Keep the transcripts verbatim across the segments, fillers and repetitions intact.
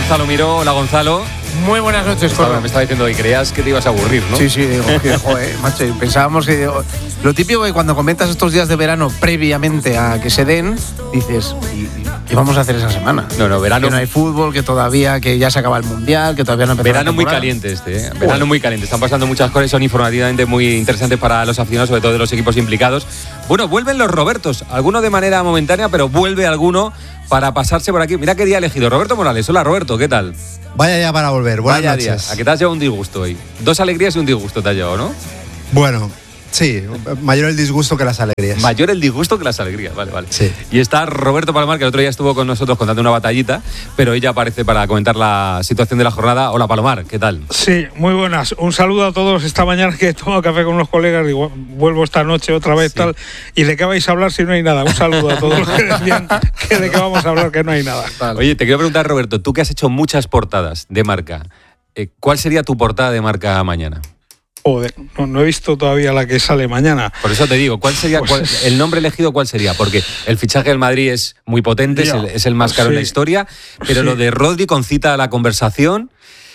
Gonzalo Miró. Hola, Gonzalo. Muy buenas noches, Corro. Me estaba diciendo que creías que te ibas a aburrir, ¿no? Sí, sí, digo, que, joder, macho, pensábamos que… Lo típico que cuando comentas estos días de verano previamente a que se den, dices, ¿y, qué vamos a hacer esa semana? No, no, verano… Que no hay fútbol, que todavía, que ya se acaba el Mundial, que todavía no empezó Verano la muy temporada. caliente este, ¿eh? Verano Joder. muy caliente. Están pasando muchas cosas, son informativamente muy interesantes para los aficionados, sobre todo de los equipos implicados. Bueno, vuelven los Robertos, algunos de manera momentánea, pero vuelve alguno para pasarse por aquí. Mira qué día ha elegido Roberto Morales. Hola, Roberto, ¿qué tal? Vaya día para volver, buenas Vaya noches. Día. ¿A qué te has llevado un disgusto hoy? Dos alegrías y un disgusto te has llevado, ¿no? Bueno, sí, mayor el disgusto que las alegrías. Mayor el disgusto que las alegrías, vale, vale. Sí. Y está Roberto Palomar, que el otro día estuvo con nosotros contando una batallita, pero ella aparece para comentar la situación de la jornada. Hola, Palomar, ¿qué tal? Sí, muy buenas. Un saludo a todos. Esta mañana que he tomado café con unos colegas, digo, vuelvo esta noche otra vez, sí. tal. ¿Y de qué vais a hablar si no hay nada? Un saludo a todos los que decían que de qué vamos a hablar, que no hay nada. Vale. Oye, te quiero preguntar, Roberto, tú que has hecho muchas portadas de marca, eh, ¿cuál sería tu portada de marca mañana? Joder, no, no he visto todavía la que sale mañana. Por eso te digo, ¿cuál sería pues cuál, el nombre elegido cuál sería? Porque el fichaje del Madrid es muy potente, es el, es el más caro sí. en la historia, pero sí. lo de Rodri concita la conversación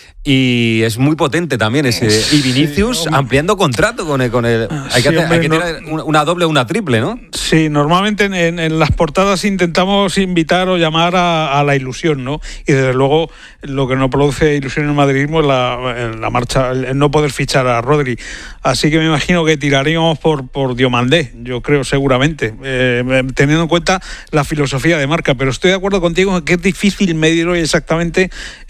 y es muy potente también ese. Y Vinicius sí, ampliando contrato con el. Con el hay que, sí, hacer, hombre, hay que tener no, una doble o una triple, ¿no? Sí, normalmente en, en, en las portadas intentamos invitar o llamar a, a la ilusión, ¿no? Y desde luego lo que no produce ilusión en el madridismo es la, la marcha, el no poder fichar a Rodri. Así que me imagino que tiraríamos por, por Diomandé, yo creo seguramente, eh, teniendo en cuenta la filosofía de marca. Pero estoy de acuerdo contigo en que es difícil medir hoy exactamente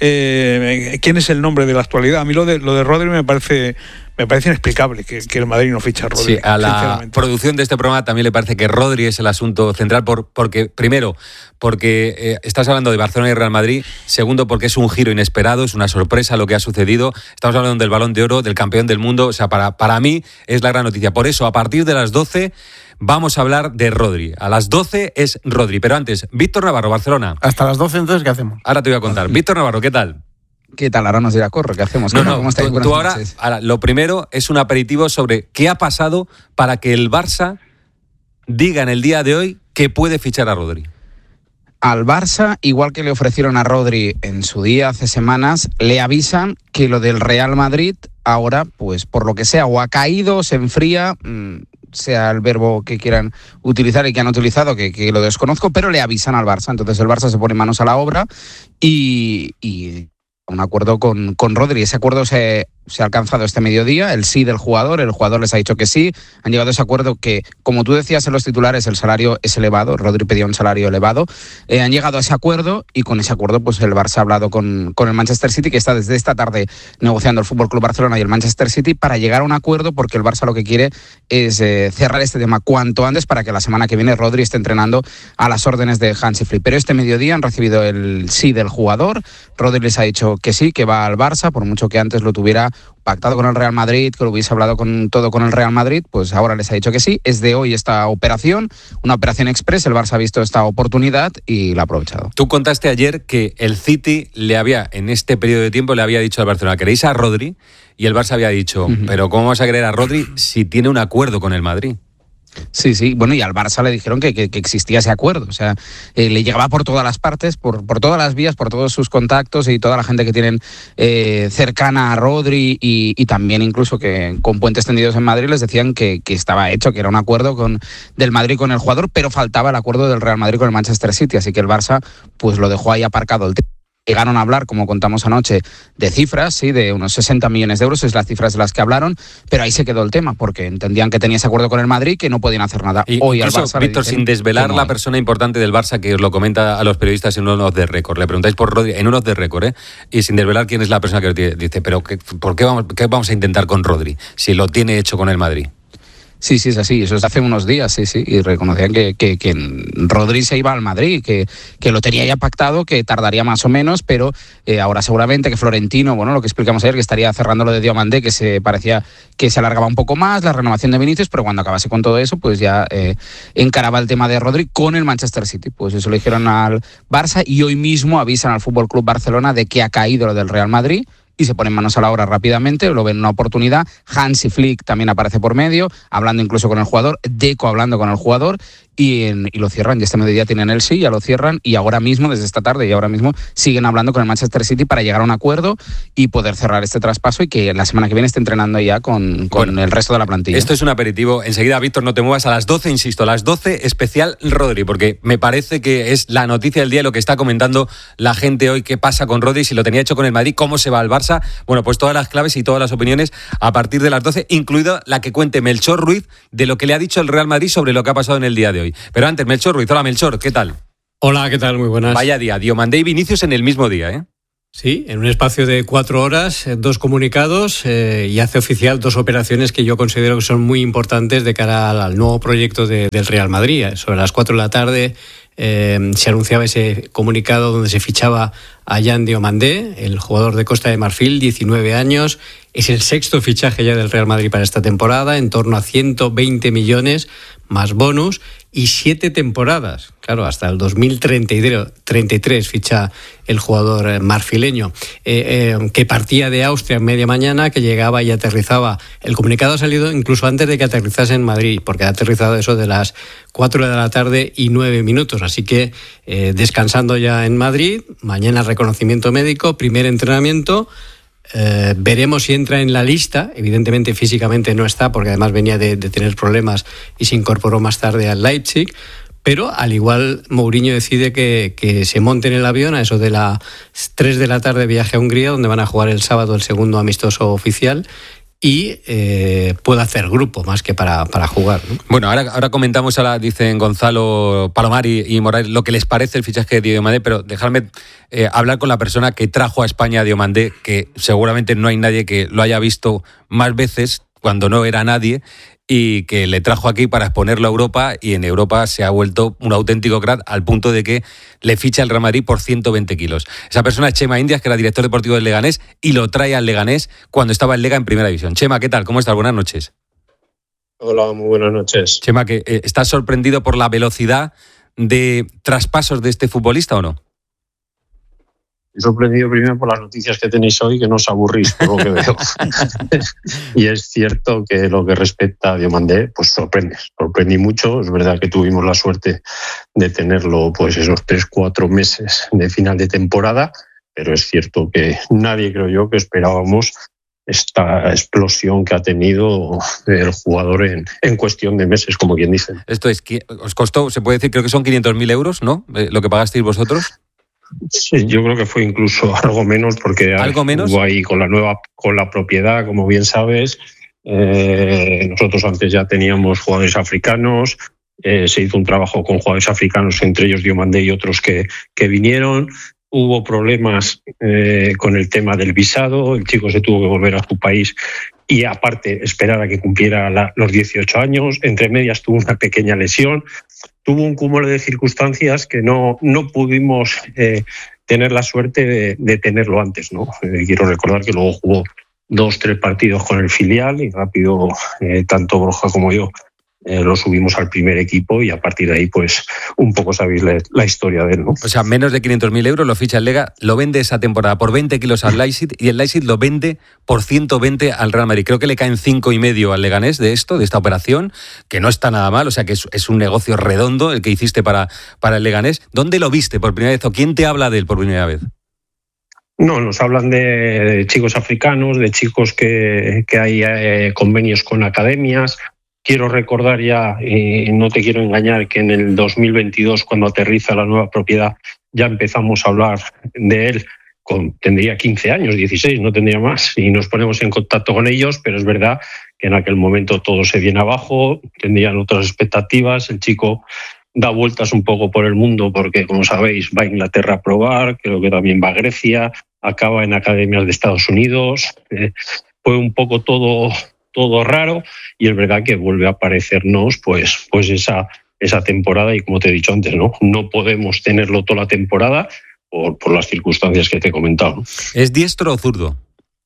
eh, quién es el nombre de la actualidad. A mí lo de, lo de Rodri me parece… Me parece inexplicable que, que el Madrid no ficha a Rodri. Sí, a la producción de este programa también le parece que Rodri es el asunto central, por, porque primero, porque eh, estás hablando de Barcelona y Real Madrid, segundo, porque es un giro inesperado, es una sorpresa lo que ha sucedido, estamos hablando del Balón de Oro, del campeón del mundo, o sea, para, para mí es la gran noticia. Por eso, a partir de las doce vamos a hablar de Rodri. A las doce es Rodri, pero antes, Víctor Navarro, Barcelona. Hasta las doce, entonces, ¿qué hacemos? Ahora te voy a contar. Víctor Navarro, ¿qué tal? ¿Qué tal? Ahora nos dirá Corro, ¿qué hacemos? No, no, ¿Cómo tú, tú ahora, ahora, lo primero es un aperitivo sobre qué ha pasado para que el Barça diga en el día de hoy que puede fichar a Rodri. Al Barça, igual que le ofrecieron a Rodri en su día hace semanas, le avisan que lo del Real Madrid ahora, pues por lo que sea, o ha caído, o se enfría, mmm, sea el verbo que quieran utilizar y que han utilizado, que, que lo desconozco, pero le avisan al Barça. Entonces el Barça se pone manos a la obra y… y un acuerdo con, con Rodri. Ese acuerdo se, se ha alcanzado este mediodía, el sí del jugador, el jugador les ha dicho que sí, han llegado a ese acuerdo que, como tú decías en los titulares, el salario es elevado, Rodri pedía un salario elevado, eh, han llegado a ese acuerdo y con ese acuerdo pues el Barça ha hablado con, con el Manchester City, que está desde esta tarde negociando el F C Barcelona y el Manchester City para llegar a un acuerdo, porque el Barça lo que quiere es eh, cerrar este tema cuanto antes para que la semana que viene Rodri esté entrenando a las órdenes de Hansi Flick. Pero este mediodía han recibido el sí del jugador, Rodri les ha dicho que sí, que va al Barça, por mucho que antes lo tuviera pactado con el Real Madrid, que lo hubiese hablado con todo con el Real Madrid, pues ahora les ha dicho que sí. Es de hoy esta operación, una operación express, el Barça ha visto esta oportunidad y la ha aprovechado. Tú contaste ayer que el City le había, en este periodo de tiempo, le había dicho al Barcelona, ¿queréis a Rodri? Y el Barça había dicho, uh-huh. pero ¿cómo vamos a querer a Rodri si tiene un acuerdo con el Madrid? Sí, sí, bueno, y al Barça le dijeron que, que, que existía ese acuerdo, o sea, eh, le llegaba por todas las partes, por, por todas las vías, por todos sus contactos y toda la gente que tienen eh, cercana a Rodri y, y también incluso que con puentes tendidos en Madrid les decían que, que estaba hecho, que era un acuerdo con, del Madrid con el jugador, pero faltaba el acuerdo del Real Madrid con el Manchester City, así que el Barça pues lo dejó ahí aparcado el tema. Llegaron a hablar, como contamos anoche, de cifras, sí, de unos sesenta millones de euros, es las cifras de las que hablaron, pero ahí se quedó el tema, porque entendían que tenía ese acuerdo con el Madrid, que no podían hacer nada. Y hoy incluso, al Barça Víctor, sin desvelar la persona importante del Barça, que os lo comenta a los periodistas en unos de récord, le preguntáis por Rodri, en unos de récord, ¿eh? Y sin desvelar quién es la persona que dice, pero ¿qué, ¿por qué vamos, qué vamos a intentar con Rodri, si lo tiene hecho con el Madrid? Sí, sí, es así, eso es hace unos días, sí, sí, y reconocían que, que, que Rodri se iba al Madrid, que, que lo tenía ya pactado, que tardaría más o menos, pero eh, ahora seguramente que Florentino, bueno, lo que explicamos ayer, que estaría cerrando lo de Diomandé, que se parecía que se alargaba un poco más, la renovación de Vinicius, pero cuando acabase con todo eso, pues ya eh, encaraba el tema de Rodri con el Manchester City, pues eso lo dijeron al Barça y hoy mismo avisan al F C Barcelona de que ha caído lo del Real Madrid, y se ponen manos a la obra rápidamente, lo ven una oportunidad. Hansi Flick también aparece por medio, hablando incluso con el jugador, Deco hablando con el jugador, y, en, y lo cierran. Y este mediodía tienen el sí, ya lo cierran, y ahora mismo, desde esta tarde y ahora mismo, siguen hablando con el Manchester City para llegar a un acuerdo y poder cerrar este traspaso y que la semana que viene esté entrenando ya con, con bueno, el resto de la plantilla. Esto es un aperitivo. Enseguida, Víctor, no te muevas. A las doce, insisto, a las doce, especial Rodri, porque me parece que es la noticia del día, lo que está comentando la gente hoy, qué pasa con Rodri, si lo tenía hecho con el Madrid, cómo se va al Barça. Bueno, pues todas las claves y todas las opiniones a partir de las doce, incluida la que cuente Melchor Ruiz de lo que le ha dicho el Real Madrid sobre lo que ha pasado en el día de hoy. Pero antes, Melchor Ruiz. Hola, Melchor, ¿qué tal? Hola, ¿qué tal? Muy buenas. Vaya día, Diomandé y Vinicius en el mismo día, ¿eh? Sí, en un espacio de cuatro horas, dos comunicados eh, y hace oficial dos operaciones que yo considero que son muy importantes de cara al, al nuevo proyecto de, del Real Madrid. Sobre las cuatro de la tarde eh, se anunciaba ese comunicado donde se fichaba a Yan Diomandé, el jugador de Costa de Marfil, diecinueve años. Es el sexto fichaje ya del Real Madrid para esta temporada, en torno a ciento veinte millones más bonus y siete temporadas. Claro, hasta el dos mil treinta y tres ficha el jugador marfileño, eh, eh, que partía de Austria en media mañana, que llegaba y aterrizaba. El comunicado ha salido incluso antes de que aterrizase en Madrid, porque ha aterrizado eso de las cuatro de la tarde y nueve minutos. Así que eh, descansando ya en Madrid, mañana reconocimiento médico, primer entrenamiento. Eh, veremos si entra en la lista. Evidentemente físicamente no está, porque además venía de, de tener problemas y se incorporó más tarde al Leipzig, pero al igual Mourinho decide que, que se monte en el avión a eso de las tres de la tarde, viaje a Hungría, donde van a jugar el sábado el segundo amistoso oficial, y eh, puede hacer grupo más que para, para jugar, ¿no? Bueno, ahora, ahora comentamos, ahora dicen Gonzalo, Palomar y, y Morales, lo que les parece el fichaje de Diomandé, pero dejadme eh, hablar con la persona que trajo a España a Diomandé, que seguramente no hay nadie que lo haya visto más veces cuando no era nadie, y que le trajo aquí para exponerlo a Europa, y en Europa se ha vuelto un auténtico crack al punto de que le ficha el Real Madrid por ciento veinte kilos. Esa persona es Chema Indias, que era director deportivo del Leganés, y lo trae al Leganés cuando estaba el Lega en Primera División. Chema, ¿qué tal? ¿Cómo estás? Buenas noches. Hola, muy buenas noches. Chema, ¿que, eh, ¿estás sorprendido por la velocidad de traspasos de este futbolista o no? Estoy sorprendido primero por las noticias que tenéis hoy, que no os aburrís por lo que veo. Y es cierto que lo que respecta a Diomandé, pues sorprende, sorprendí mucho. Es verdad que tuvimos la suerte de tenerlo pues esos tres, cuatro meses de final de temporada, pero es cierto que nadie, creo yo, que esperábamos esta explosión que ha tenido el jugador en, en cuestión de meses, como quien dice. Esto es, os costó, se puede decir, creo que son quinientos mil euros, ¿no? Lo que pagasteis vosotros. Sí, yo creo que fue incluso algo menos, porque ¿Algo menos? Hubo ahí con la nueva, con la propiedad, como bien sabes. Eh, nosotros antes ya teníamos jugadores africanos, eh, se hizo un trabajo con jugadores africanos, entre ellos Diomandé y otros que, que vinieron. Hubo problemas eh, con el tema del visado, el chico se tuvo que volver a su país y aparte esperar a que cumpliera la, los dieciocho años. Entre medias tuvo una pequeña lesión. Tuvo un cúmulo de circunstancias que no, no pudimos eh, tener la suerte de, de tenerlo antes, ¿no? Eh, quiero recordar que luego jugó dos, tres partidos con el filial y rápido, eh, tanto Borja como yo, eh, lo subimos al primer equipo y a partir de ahí, pues, un poco sabéis la, la historia de él, ¿no? O sea, menos de quinientos mil euros lo ficha el Lega, lo vende esa temporada por veinte kilos al Leipzig y el Leipzig lo vende por ciento veinte al Real Madrid. Creo que le caen cinco y medio al Leganés de esto, de esta operación, que no está nada mal, o sea que es, es un negocio redondo el que hiciste para, para el Leganés. ¿Dónde lo viste por primera vez o quién te habla de él por primera vez? No, nos hablan de, de chicos africanos, de chicos que, que hay eh, convenios con academias. Quiero recordar ya, y no te quiero engañar, que en el dos mil veintidós, cuando aterriza la nueva propiedad, ya empezamos a hablar de él. Con, tendría quince años, dieciséis, no tendría más, y nos ponemos en contacto con ellos, pero es verdad que en aquel momento todo se viene abajo, tendrían otras expectativas. El chico da vueltas un poco por el mundo porque, como sabéis, va a Inglaterra a probar, creo que también va a Grecia, acaba en academias de Estados Unidos. Eh, fue un poco todo... todo raro, y es verdad que vuelve a aparecernos pues, pues esa, esa temporada, y como te he dicho antes, no, no podemos tenerlo toda la temporada por, por las circunstancias que te he comentado. ¿Es diestro o zurdo?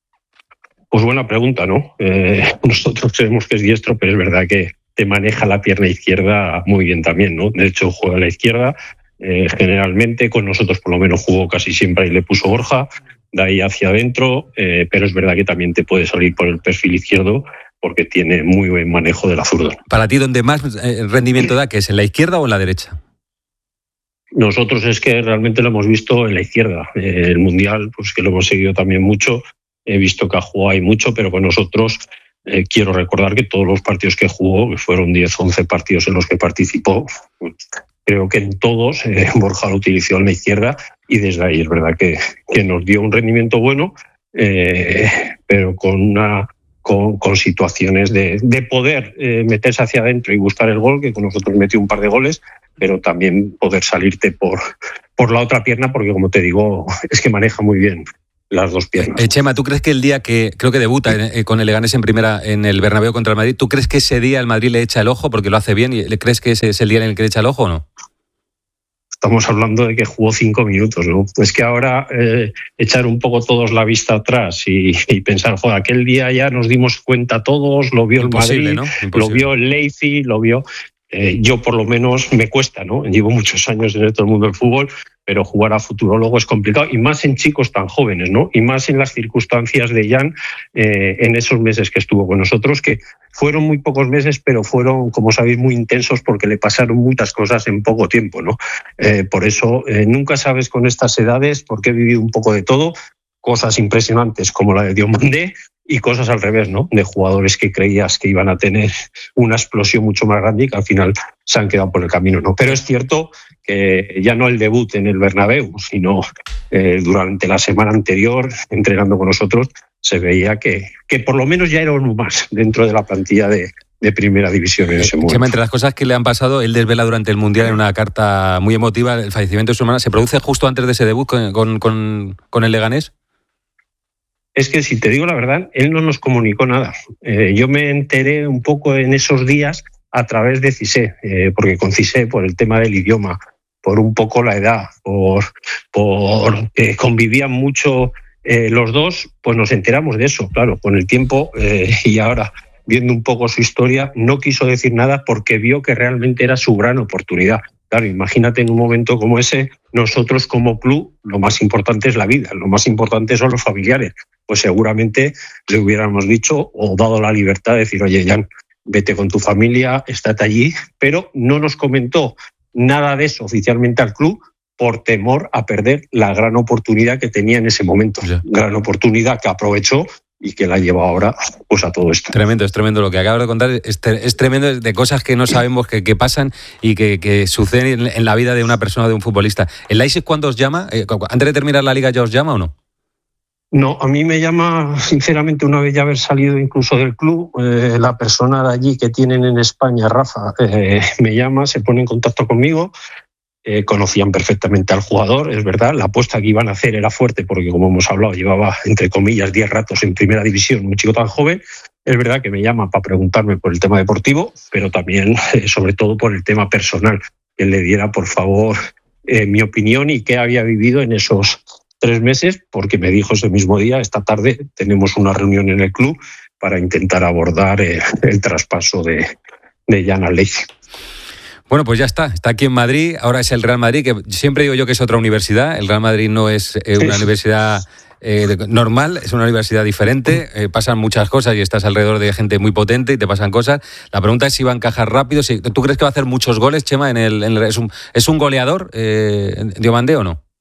Pues buena pregunta, ¿no? Eh, nosotros creemos que es diestro, pero es verdad que te maneja la pierna izquierda muy bien también, ¿no? De hecho, juega a la izquierda, eh, generalmente, con nosotros por lo menos jugó casi siempre y le puso Borja, de ahí hacia adentro, eh, pero es verdad que también te puede salir por el perfil izquierdo, porque tiene muy buen manejo de la zurda. Para ti, ¿dónde más eh, rendimiento da? ¿Que es en la izquierda o en la derecha? Nosotros es que realmente lo hemos visto en la izquierda. Eh, el Mundial, pues que lo hemos seguido también mucho, he visto que ha jugado ahí mucho, pero con nosotros eh, quiero recordar que todos los partidos que jugó, que fueron diez, once partidos en los que participó, pues, creo que en todos eh, Borja lo utilizó en la izquierda y desde ahí es verdad que, que nos dio un rendimiento bueno, eh, pero con una con, con situaciones de, de poder eh, meterse hacia adentro y buscar el gol, que con nosotros metió un par de goles, pero también poder salirte por, por la otra pierna, porque como te digo, es que maneja muy bien las dos piernas. Eh, Chema, ¿tú crees que el día que creo que debuta eh, con el Leganés en primera en el Bernabéu contra el Madrid, ¿tú crees que ese día el Madrid le echa el ojo porque lo hace bien y le crees que ese es el día en el que le echa el ojo o no? Estamos hablando de que jugó cinco minutos, ¿no? Pues que ahora eh, echar un poco todos la vista atrás y, y pensar, joder, aquel día ya nos dimos cuenta todos, lo vio Imposible, el Madrid, ¿no? lo vio el Leipzig, lo vio... Eh, yo por lo menos me cuesta, ¿no? Llevo muchos años en todo el mundo del fútbol, pero jugar a futurólogo es complicado, y más en chicos tan jóvenes, ¿no? Y más en las circunstancias de Jan eh, en esos meses que estuvo con nosotros, que fueron muy pocos meses, pero fueron, como sabéis, muy intensos porque le pasaron muchas cosas en poco tiempo, ¿no? Eh, por eso eh, nunca sabes con estas edades, porque he vivido un poco de todo, cosas impresionantes como la de Diomandé, y cosas al revés, ¿no? De jugadores que creías que iban a tener una explosión mucho más grande y que al final se han quedado por el camino, ¿no? Pero es cierto que ya no el debut en el Bernabéu, sino eh, durante la semana anterior, entrenando con nosotros, se veía que, que por lo menos ya era uno más dentro de la plantilla de, de primera división en ese momento. Chema, entre las cosas que le han pasado, él desvela durante el Mundial en una carta muy emotiva el fallecimiento de su hermana. ¿Se produce justo antes de ese debut con, con, con, con el Leganés? Es que, si te digo la verdad, él no nos comunicó nada. Eh, yo me enteré un poco en esos días a través de Cissé, eh, porque con Cissé, por el tema del idioma, por un poco la edad, por, por que convivían mucho eh, los dos, pues nos enteramos de eso, claro, con el tiempo eh, y ahora, viendo un poco su historia, no quiso decir nada porque vio que realmente era su gran oportunidad. Claro, imagínate en un momento como ese, nosotros como club, lo más importante es la vida, lo más importante son los familiares. Pues seguramente le hubiéramos dicho o dado la libertad de decir, oye, Jan, vete con tu familia, estate allí, pero no nos comentó nada de eso oficialmente al club por temor a perder la gran oportunidad que tenía en ese momento. Yeah. Gran oportunidad que aprovechó y que la lleva ahora pues a todo esto. Tremendo, es tremendo lo que acabas de contar, es, es tremendo de cosas que no sabemos que, que pasan y que, que suceden en, en la vida de una persona, de un futbolista. ¿El Leipzig cuándo os llama? Eh, ¿Antes de terminar la liga ya os llama o no? No, a mí me llama, sinceramente, una vez ya haber salido incluso del club, eh, la persona de allí que tienen en España, Rafa, eh, me llama, se pone en contacto conmigo. Eh, conocían perfectamente al jugador, es verdad, la apuesta que iban a hacer era fuerte porque, como hemos hablado, llevaba, entre comillas, diez ratos en primera división, un chico tan joven. Es verdad que me llaman para preguntarme por el tema deportivo, pero también, eh, sobre todo, por el tema personal, que le diera, por favor, eh, mi opinión y qué había vivido en esos tres meses, porque me dijo ese mismo día, esta tarde tenemos una reunión en el club para intentar abordar eh, el traspaso de, de Jan al Leipzig. Bueno, pues ya está, está aquí en Madrid, ahora es el Real Madrid, que siempre digo yo que es otra universidad, el Real Madrid no es eh, una sí. universidad eh, normal, es una universidad diferente, eh, pasan muchas cosas y estás alrededor de gente muy potente y te pasan cosas. La pregunta es si va a encajar rápido, si, ¿tú crees que va a hacer muchos goles, Chema? En el, en el, ¿es, un, ¿Es un goleador, eh, Diomandé, o no?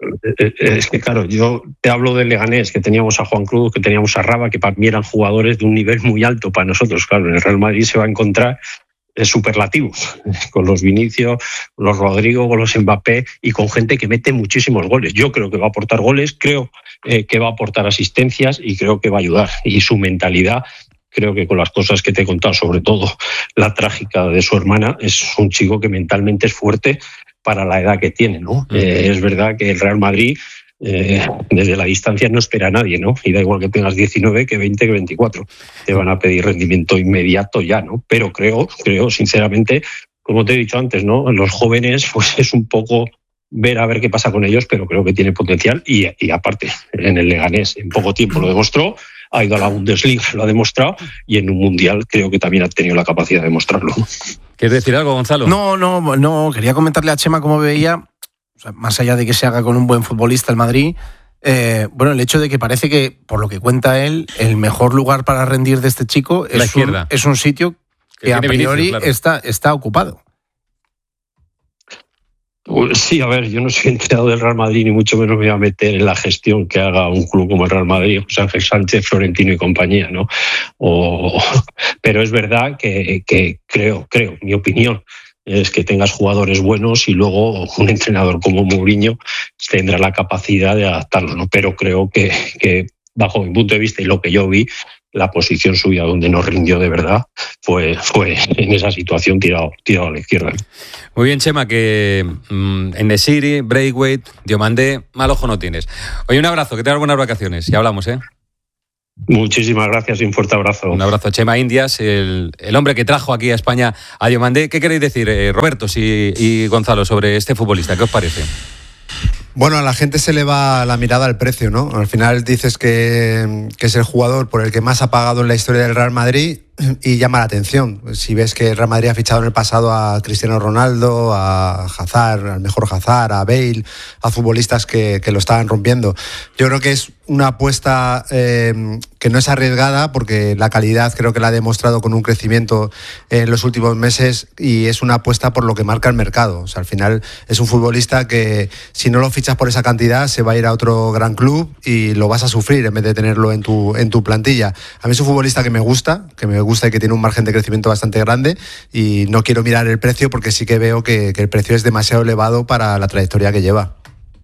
Es que claro, yo te hablo del Leganés, que teníamos a Juan Cruz, que teníamos a Raba, que para mí eran jugadores de un nivel muy alto para nosotros. Claro, en el Real Madrid se va a encontrar superlativos, con los Vinicius, los Rodrigo, con los Mbappé y con gente que mete muchísimos goles. Yo creo que va a aportar goles, creo eh, que va a aportar asistencias y creo que va a ayudar. Y su mentalidad, creo que con las cosas que te he contado, sobre todo la trágica de su hermana, es un chico que mentalmente es fuerte para la edad que tiene, ¿no? Uh-huh. Eh, es verdad que el Real Madrid Eh, desde la distancia no espera a nadie, ¿no? Y da igual que tengas diecinueve, que veinte, que veinticuatro. Te van a pedir rendimiento inmediato ya, ¿no? Pero creo, creo sinceramente, como te he dicho antes, ¿no? Los jóvenes, pues es un poco ver a ver qué pasa con ellos, pero creo que tiene potencial y, y aparte, en el Leganés en poco tiempo lo demostró, ha ido a la Bundesliga, lo ha demostrado y en un Mundial creo que también ha tenido la capacidad de demostrarlo. ¿Quieres decir algo, Gonzalo? No, no, no, quería comentarle a Chema cómo veía. O sea, más allá de que se haga con un buen futbolista el Madrid, Eh, bueno, el hecho de que parece que, por lo que cuenta él, el mejor lugar para rendir de este chico es, un, es un sitio que, que a priori Vinicius, claro. está, está ocupado. Sí, a ver, yo no soy entrenador del Real Madrid, ni mucho menos me voy a meter en la gestión que haga un club como el Real Madrid, José Ángel Sánchez, Florentino y compañía, ¿no? O, pero es verdad que, que creo, creo, mi opinión es que tengas jugadores buenos y luego un entrenador como Mourinho tendrá la capacidad de adaptarlo, ¿no? Pero creo que, que bajo mi punto de vista y lo que yo vi, la posición suya donde no rindió de verdad fue, fue en esa situación tirado, tirado a la izquierda. Muy bien, Chema, que mmm, en Nesiri, Braithwaite, Diomandé, mal ojo no tienes. Oye, un abrazo, que tengas buenas vacaciones. Ya hablamos, ¿eh? Muchísimas gracias y un fuerte abrazo. Un abrazo, Chema Indias, el, el hombre que trajo aquí a España a Diomandé. ¿Qué queréis decir, eh, Roberto y, y Gonzalo, sobre este futbolista? ¿Qué os parece? Bueno, a la gente se le va la mirada al precio, ¿no? Al final dices que, que es el jugador por el que más ha pagado en la historia del Real Madrid y llama la atención. Si ves que el Real Madrid ha fichado en el pasado a Cristiano Ronaldo, a Hazard, al mejor Hazard, a Bale, a futbolistas que, que lo estaban rompiendo. Yo creo que es una apuesta eh, que no es arriesgada porque la calidad creo que la ha demostrado con un crecimiento en los últimos meses y es una apuesta por lo que marca el mercado. O sea, al final es un futbolista que si no lo fichas por esa cantidad se va a ir a otro gran club y lo vas a sufrir en vez de tenerlo en tu, en tu plantilla. A mí es un futbolista que me gusta, que me gusta y que tiene un margen de crecimiento bastante grande y no quiero mirar el precio porque sí que veo que, que el precio es demasiado elevado para la trayectoria que lleva.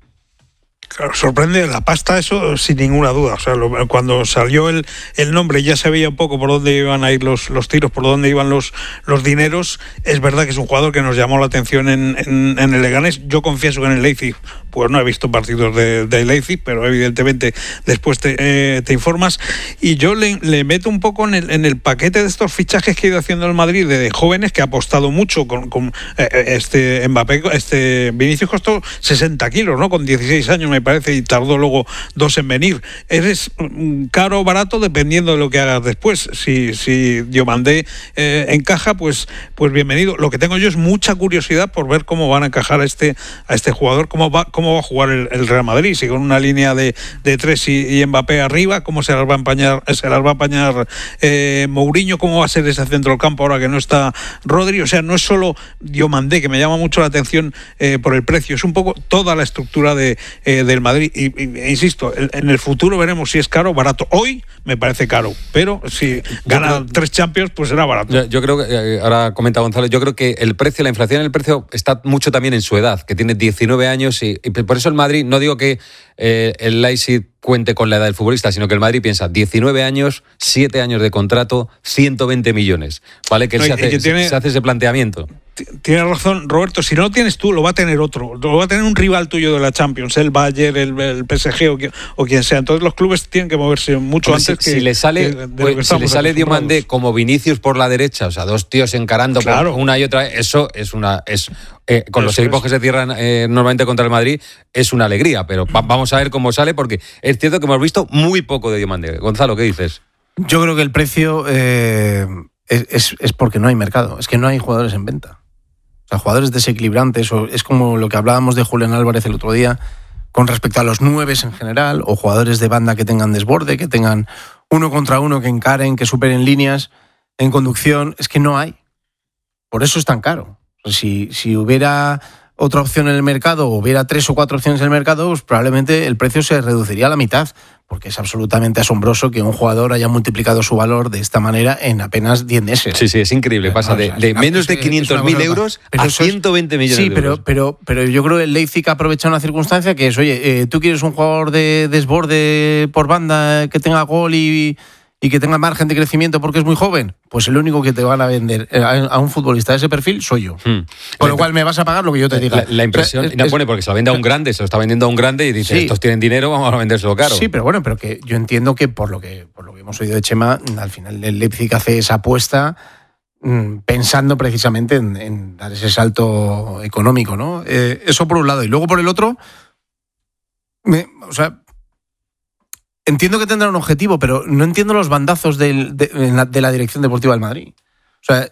Claro, sorprende la pasta, eso sin ninguna duda. O sea, lo, cuando salió el, el nombre ya se veía un poco por dónde iban a ir los, los tiros, por dónde iban los, los dineros. Es verdad que es un jugador que nos llamó la atención en, en, en el Leganés. Yo confieso que en el Leipzig pues no he visto partidos de, de Leipzig, pero evidentemente después te, eh, te informas. Y yo le, le meto un poco en el, en el paquete de estos fichajes que ha ido haciendo el Madrid de, de jóvenes, que ha apostado mucho con, con eh, este Mbappé. Este Vinicius costó sesenta kilos, ¿no? Con dieciséis años me parece, y tardó luego dos en venir. Eres caro o barato dependiendo de lo que hagas después. Si, si Diomandé eh, encaja, pues, pues bienvenido. Lo que tengo yo es mucha curiosidad por ver cómo van a encajar a este, a este jugador, cómo va, cómo va a jugar el, el Real Madrid, si con una línea de, de tres y, y Mbappé arriba, cómo se las va a empañar, se las va a apañar eh, Mourinho, cómo va a ser ese centro del campo ahora que no está Rodri. O sea, no es solo Diomandé, que me llama mucho la atención eh, por el precio, es un poco toda la estructura de, eh, del Madrid. Y, y, e insisto, en el futuro veremos si es caro o barato. Hoy me parece caro, pero si gana creo, tres Champions, pues será barato. Yo, yo creo que, ahora comenta Gonzalo, yo creo que el precio, la inflación en el precio está mucho también en su edad, que tiene diecinueve años y, y por eso el Madrid, no digo que eh, el Leipzig cuente con la edad del futbolista, sino que el Madrid piensa diecinueve años, siete años de contrato, ciento veinte millones, ¿vale? Que, no, él se, hace, que tiene... se hace ese planteamiento. Tienes razón, Roberto, si no lo tienes tú, lo va a tener otro, lo va a tener un rival tuyo de la Champions, el Bayern, el, el P S G o, o quien sea. Entonces los clubes tienen que moverse mucho Hombre, antes si, que... Si le sale, que, pues, si le sale Diomandé como Vinicius por la derecha, o sea, dos tíos encarando claro. por una y otra, eso es una... es eh, Con eso los equipos es. que se cierran eh, normalmente contra el Madrid, es una alegría, pero va, vamos a ver cómo sale, porque es cierto que hemos visto muy poco de Diomandé. Gonzalo, ¿qué dices? Yo creo que el precio eh, es, es, es porque no hay mercado, es que no hay jugadores en venta. O sea, jugadores desequilibrantes, o es como lo que hablábamos de Julián Álvarez el otro día, con respecto a los nueves en general, o jugadores de banda que tengan desborde, que tengan uno contra uno, que encaren, que superen líneas en conducción, es que no hay. Por eso es tan caro. Si, si hubiera otra opción en el mercado, o hubiera tres o cuatro opciones en el mercado, pues probablemente el precio se reduciría a la mitad, porque es absolutamente asombroso que un jugador haya multiplicado su valor de esta manera en apenas diez meses. Sí, sí, es increíble. Pasa de, de menos de quinientos mil euros a ciento veinte millones sí, de pero, euros. Pero, pero yo creo que el Leipzig aprovecha una circunstancia que es, oye, eh, tú quieres un jugador de desborde por banda que tenga gol y... y que tenga margen de crecimiento porque es muy joven, pues el único que te van a vender a un futbolista de ese perfil soy yo. Hmm. Con lo cual me vas a pagar lo que yo te diga. La, la impresión, o sea, es, no pone porque se lo vende a un grande, se lo está vendiendo a un grande y dice, sí, estos tienen dinero, vamos a vendérselo caro. Sí, pero bueno, pero que yo entiendo que por lo que por lo que hemos oído de Chema, al final el Leipzig hace esa apuesta mmm, pensando precisamente en, en dar ese salto económico, ¿no? Eh, eso por un lado. Y luego por el otro, me, o sea... Entiendo que tendrá un objetivo, pero no entiendo los bandazos del, de, de la Dirección Deportiva del Madrid. O sea,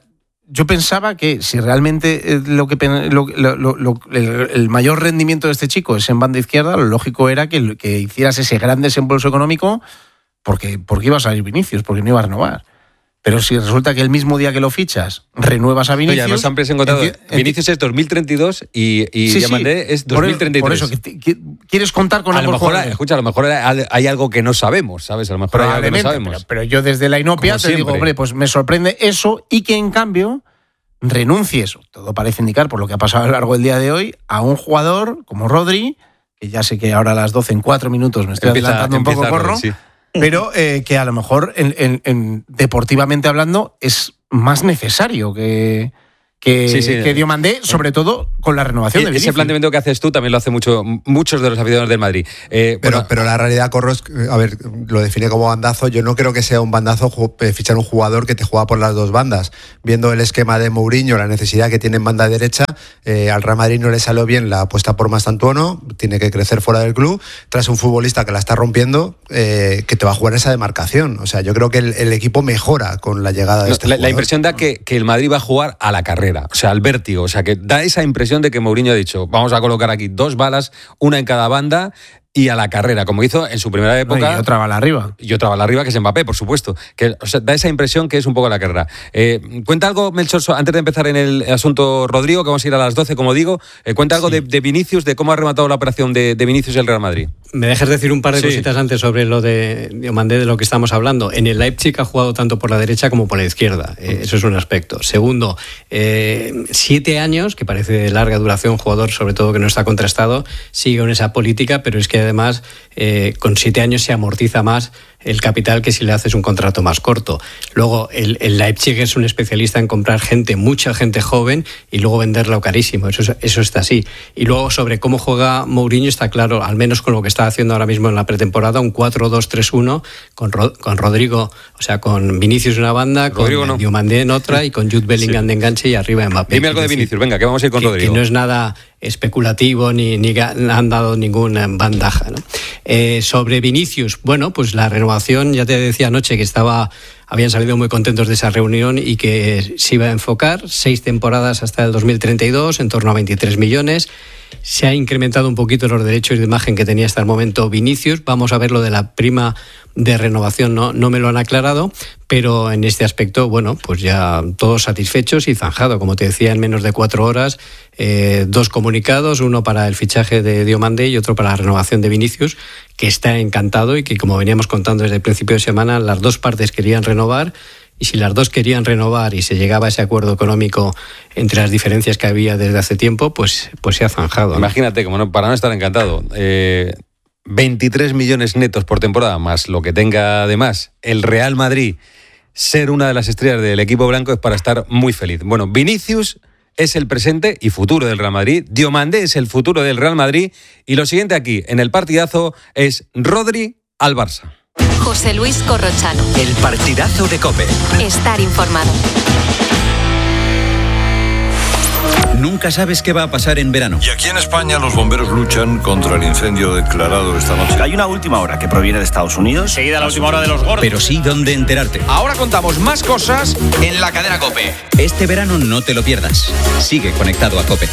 yo pensaba que si realmente lo que lo, lo, lo, lo, el, el mayor rendimiento de este chico es en banda izquierda, lo lógico era que, que hicieras ese gran desembolso económico porque, porque iba a salir Vinicius, porque no iba a renovar. Pero si resulta que el mismo día que lo fichas, renuevas a Vinicius... Oye, además han encontrado, enti- Vinicius es dos mil treinta y dos y, y sí, Diomandé sí, es dos mil treinta y tres. Por eso, que, que quieres contar con a lo mejor, jugadores. Escucha, a lo mejor hay algo que no sabemos, ¿sabes? A lo mejor hay algo que no sabemos. Pero, pero yo desde la inopia Como te siempre. digo, hombre, pues me sorprende eso y que en cambio renuncies, todo parece indicar por lo que ha pasado a lo largo del día de hoy, a un jugador como Rodri, que ya sé que ahora a las doce en cuatro minutos me estoy empieza, adelantando un poco, corro, Rodri, sí. pero eh, que a lo mejor en, en, en, deportivamente hablando es más necesario que, que, sí, sí. que Diomandé, sobre todo con la renovación de Vinicius. Ese planteamiento que haces tú también lo hacen mucho, muchos de los aficionados del Madrid. Eh, pero, bueno. pero la realidad, Corros, a ver, lo define como bandazo. Yo no creo que sea un bandazo fichar un jugador que te juega por las dos bandas. Viendo el esquema de Mourinho, la necesidad que tiene en banda derecha, eh, al Real Madrid no le salió bien la apuesta por Mastantuono, tiene que crecer fuera del club, tras un futbolista que la está rompiendo, eh, que te va a jugar esa demarcación. O sea, yo creo que el, el equipo mejora con la llegada de no, este la, jugador. La impresión da que, que el Madrid va a jugar a la carrera, o sea, al vértigo. O sea, que da esa impresión de que Mourinho ha dicho, vamos a colocar aquí dos balas, una en cada banda y a la carrera, como hizo en su primera época. No, y otra bala arriba. Y otra bala arriba, que es Mbappé, por supuesto. Que, o sea, da esa impresión que es un poco la carrera. Eh, cuenta algo, Melchor, antes de empezar en el asunto Rodrigo, que vamos a ir a las doce, como digo. Eh, cuenta algo sí. de, de Vinicius, de cómo ha rematado la operación de, de Vinicius el Real Madrid. ¿Me dejas decir un par de sí. cositas antes sobre lo de Diomandé, de lo que estamos hablando? En el Leipzig ha jugado tanto por la derecha como por la izquierda. Eh, eso es un aspecto. Segundo, eh, siete años, que parece de larga duración, jugador sobre todo que no está contrastado, sigue con esa política, pero es que además eh, con siete años se amortiza más el capital que si le haces un contrato más corto. Luego, el, el Leipzig es un especialista en comprar gente, mucha gente joven, y luego venderla carísimo. Eso, eso está así. Y luego, sobre cómo juega Mourinho, está claro, al menos con lo que está haciendo ahora mismo en la pretemporada, un cuatro dos tres uno, con, con Rodrigo, o sea, con Vinicius en una banda, Rodrigo con no. Diomandé en otra, y con Jude Bellingham sí. de enganche y arriba Mbappé. Dime algo de Vinicius, venga, que vamos a ir con que, Rodrigo. Que no es nada especulativo ni, ni han dado ninguna bandaja, ¿no? Eh, sobre Vinicius, bueno, pues la renovación, ya te decía anoche que estaba, habían salido muy contentos de esa reunión y que se iba a enfocar seis temporadas hasta el dos mil treinta y dos, en torno a veintitrés millones. Se ha incrementado un poquito los derechos de imagen que tenía hasta el momento Vinicius. Vamos a ver lo de la prima de renovación, no, no me lo han aclarado, pero en este aspecto, bueno, pues ya todos satisfechos y zanjado. Como te decía, en menos de cuatro horas, eh, dos comunicados, uno para el fichaje de Diomandé y otro para la renovación de Vinicius, que está encantado y que, como veníamos contando desde el principio de semana, las dos partes querían renovar. Y si las dos querían renovar y se llegaba a ese acuerdo económico entre las diferencias que había desde hace tiempo, pues, pues se ha zanjado, ¿no? Imagínate, como no, para no estar encantado, eh, veintitrés millones netos por temporada, más lo que tenga además el Real Madrid, ser una de las estrellas del equipo blanco es para estar muy feliz. Bueno, Vinicius es el presente y futuro del Real Madrid, Diomandé es el futuro del Real Madrid, y lo siguiente aquí, en el partidazo, es Rodri al Barça. José Luis Corrochano. El partidazo de COPE. Estar informado. Nunca sabes qué va a pasar en verano. Y aquí en España los bomberos luchan contra el incendio declarado esta noche. Hay una última hora que proviene de Estados Unidos. Seguida la última hora de los gordos. Pero sí dónde enterarte. Ahora contamos más cosas en la cadena COPE. Este verano no te lo pierdas. Sigue conectado a COPE.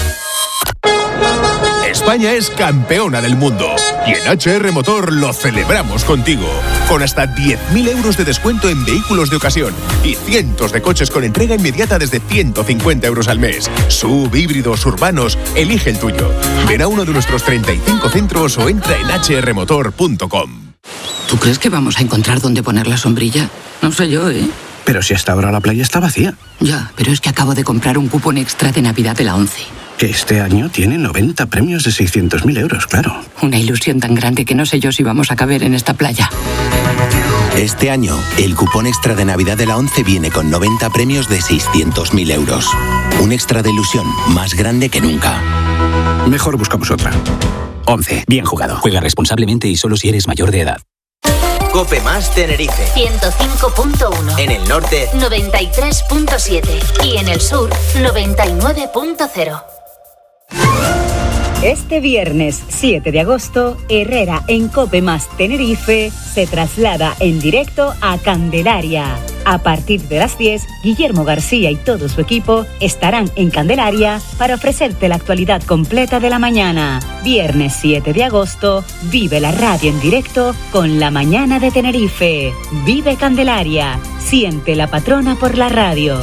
España es campeona del mundo y en H R Motor lo celebramos contigo, con hasta diez mil euros de descuento en vehículos de ocasión y cientos de coches con entrega inmediata desde ciento cincuenta euros al mes. Sub, híbridos, urbanos, elige el tuyo. Ven a uno de nuestros treinta y cinco centros o entra en h r motor punto com. ¿Tú crees que vamos a encontrar dónde poner la sombrilla? No sé yo, ¿eh? Pero si hasta ahora la playa está vacía. Ya, pero es que acabo de comprar un cupón extra de Navidad de la ONCE. Que este año tiene noventa premios de seiscientos mil euros, claro. Una ilusión tan grande que no sé yo si vamos a caber en esta playa. Este año, el cupón extra de Navidad de la ONCE viene con noventa premios de seiscientos mil euros. Un extra de ilusión más grande que nunca. Mejor buscamos otra. ONCE, bien jugado. Juega responsablemente y solo si eres mayor de edad. COPE más Tenerife. ciento cinco punto uno. En el norte, noventa y tres punto siete. Y en el sur, noventa y nueve punto cero. Este viernes siete de agosto, Herrera en Cope Más Tenerife se traslada en directo a Candelaria. A partir de las diez, Guillermo García y todo su equipo estarán en Candelaria para ofrecerte la actualidad completa de la mañana. Viernes siete de agosto, vive la radio en directo con La Mañana de Tenerife. Vive Candelaria, siente la patrona por la radio.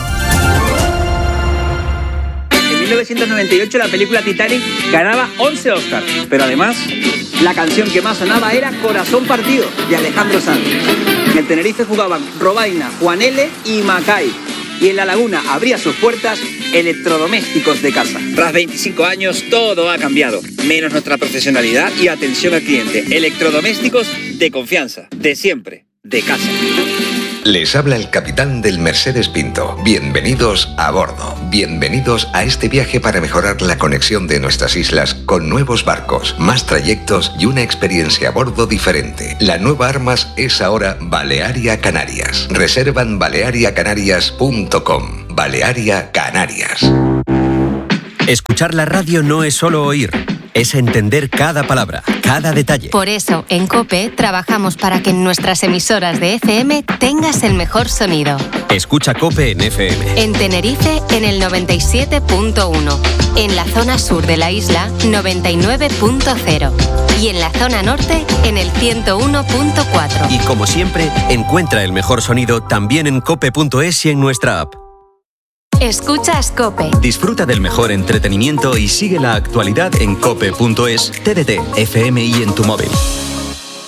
En mil novecientos noventa y ocho la película Titanic ganaba once Oscars, pero además la canción que más sonaba era Corazón Partido, de Alejandro Sanz. En el Tenerife jugaban Robaina, Juan L. y Macay. Y en La Laguna abría sus puertas Electrodomésticos de Casa. Tras veinticinco años todo ha cambiado, menos nuestra profesionalidad y atención al cliente. Electrodomésticos de confianza, de siempre, de casa. Les habla el capitán del Mercedes Pinto. Bienvenidos a bordo. Bienvenidos a este viaje para mejorar la conexión de nuestras islas con nuevos barcos, más trayectos y una experiencia a bordo diferente. La nueva Armas es ahora Balearia Canarias. Reservan balearia canarias punto com. Balearia Canarias. Escuchar la radio no es solo oír, es entender cada palabra, cada detalle. Por eso, en COPE trabajamos para que en nuestras emisoras de F M tengas el mejor sonido. Escucha COPE en F M. En Tenerife, en el noventa y siete punto uno. En la zona sur de la isla, noventa y nueve punto cero. Y en la zona norte, en el ciento uno punto cuatro. Y como siempre, encuentra el mejor sonido también en cope punto es y en nuestra app. Escuchas COPE. Disfruta del mejor entretenimiento y sigue la actualidad en cope punto es, T D T, F M y en tu móvil.